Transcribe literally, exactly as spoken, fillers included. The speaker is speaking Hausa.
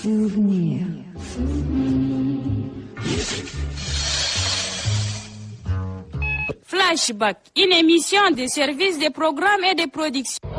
Souvenir. Flashback, une émission de service de programmes et de production.